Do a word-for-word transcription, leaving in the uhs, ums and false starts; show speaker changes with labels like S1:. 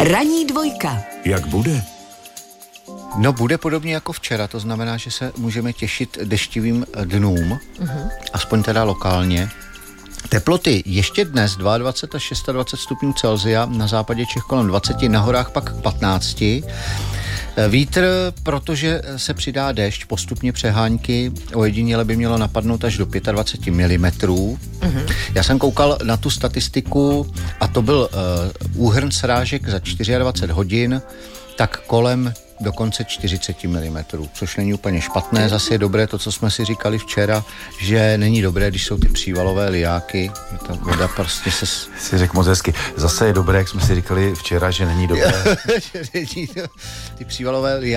S1: Ranní dvojka.
S2: Jak bude?
S3: No, bude podobně jako včera, to znamená, že se můžeme těšit deštivým dnům, uh-huh. aspoň teda lokálně. Teploty ještě dnes dvacet dva až dvacet šest stupňů Celsia, na západě Čech kolem dvacet, na horách pak patnáct. Vítr, protože se přidá déšť, postupně přehánky, ojediněle by mělo napadnout až do dvacet pět milimetrů. Mm-hmm. Já jsem koukal na tu statistiku a to byl uh, úhrn srážek za dvacet čtyři hodin, tak kolem dokonce čtyřicet milimetrů, což není úplně špatné. Zase je dobré to, co jsme si říkali včera, že není dobré, když jsou ty přívalové lijáky, že ta voda prostě se...
S2: Si řekl moc hezky. Zase je dobré, jak jsme si říkali včera, že není dobré.
S3: Že není to, ty přívalové lijáky